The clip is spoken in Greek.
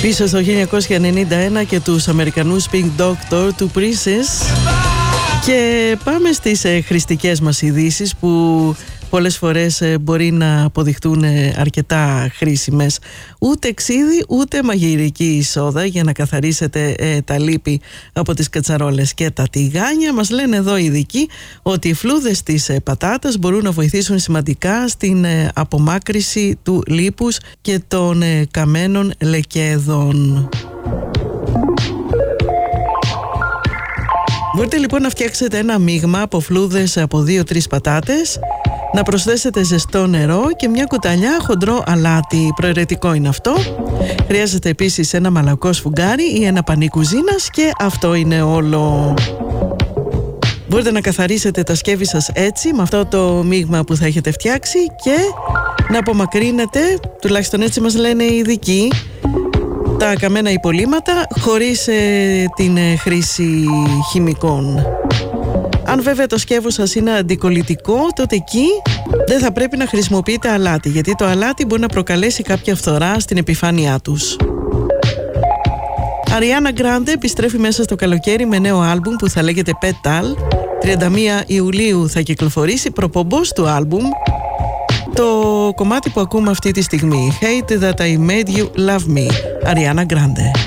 Πίσω στο 1991 και τους Αμερικανούς Pink Doctor του Princess. Και πάμε στις χρηστικές μας ειδήσεις που πολλές φορές μπορεί να αποδειχτούν αρκετά χρήσιμες. Ούτε ξύδι ούτε μαγειρική σόδα για να καθαρίσετε τα λίπη από τις κατσαρόλες και τα τηγάνια. Μας λένε εδώ οι ειδικοί ότι οι φλούδες της πατάτας μπορούν να βοηθήσουν σημαντικά στην απομάκρυση του λίπους και των καμένων λεκέδων. Μπορείτε λοιπόν να φτιάξετε ένα μείγμα από φλούδες από 2-3 πατάτες, να προσθέσετε ζεστό νερό και μια κουταλιά χοντρό αλάτι. Προαιρετικό είναι αυτό. Χρειάζεται επίσης ένα μαλακό σφουγγάρι ή ένα πανί κουζίνας και αυτό είναι όλο. Μπορείτε να καθαρίσετε τα σκεύη σας έτσι, με αυτό το μείγμα που θα έχετε φτιάξει, και να απομακρύνετε, τουλάχιστον έτσι μας λένε οι ειδικοί, τα καμένα υπολείμματα χωρίς την χρήση χημικών. Αν βέβαια το σκεύος σας είναι αντικολλητικό, τότε εκεί δεν θα πρέπει να χρησιμοποιείτε αλάτι, γιατί το αλάτι μπορεί να προκαλέσει κάποια φθορά στην επιφάνειά τους. Ariana Grande επιστρέφει μέσα στο καλοκαίρι με νέο άλμπουμ που θα λέγεται Petal. 31 Ιουλίου θα κυκλοφορήσει, προπομπός του άλμπουμ το κομμάτι που ακούμε αυτή τη στιγμή, Hate That I Made You Love Me, Ariana Grande.